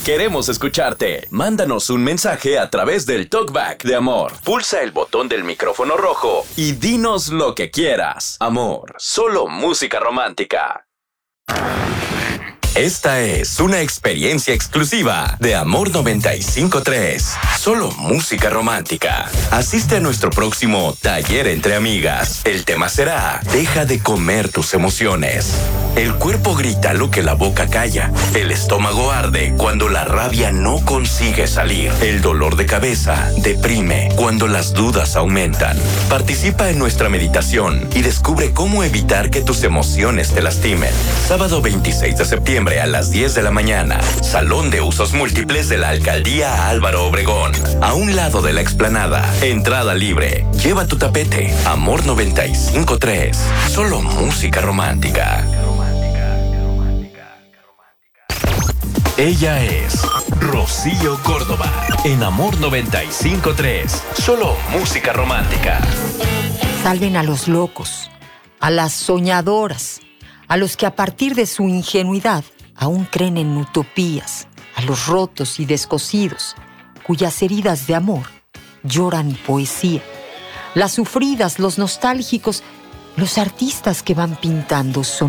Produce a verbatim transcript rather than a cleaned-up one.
Queremos escucharte. Mándanos un mensaje a través del Talkback de Amor. Pulsa el botón del micrófono rojo y dinos lo que quieras. Amor, solo música romántica. Esta es una experiencia exclusiva de Amor noventa y cinco punto tres. Solo música romántica. Asiste a nuestro próximo taller entre amigas. El tema será: deja de comer tus emociones. El cuerpo grita lo que la boca calla. El estómago arde cuando la rabia no consigue salir. El dolor de cabeza deprime cuando las dudas aumentan. Participa en nuestra meditación y descubre cómo evitar que tus emociones te lastimen. Sábado veintiséis de septiembre a las diez de la mañana. Salón de Usos Múltiples de la Alcaldía Álvaro Obregón. A un lado de la explanada. Entrada libre. Lleva tu tapete. Amor noventa y cinco punto tres. Solo música romántica. Ella es Rocío Córdoba. En Amor noventa y cinco punto tres. Solo música romántica. Salven a los locos, a las soñadoras, a los que a partir de su ingenuidad aún creen en utopías, a los rotos y descosidos, cuyas heridas de amor lloran poesía, las sufridas, los nostálgicos, los artistas que van pintando son